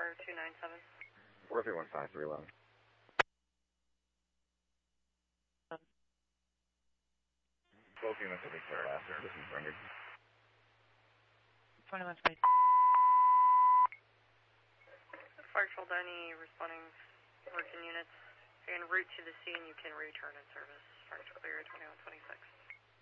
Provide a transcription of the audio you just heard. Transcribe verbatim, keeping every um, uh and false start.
Tower two nine seven. four three one five three one. Smoking until we clear last service is rendered. twenty-one space. Fire Control Downey responding working units. You can route to the scene, you can return in service. Fire clear twenty-one twenty-six.